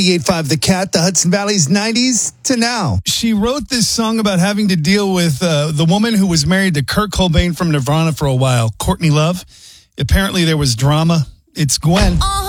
98.5 The Cat, the Hudson Valley's 90s to now. She wrote this song about having to deal with the woman who was married to Kurt Cobain from Nirvana for a while, Courtney Love. Apparently there was drama. It's Gwen.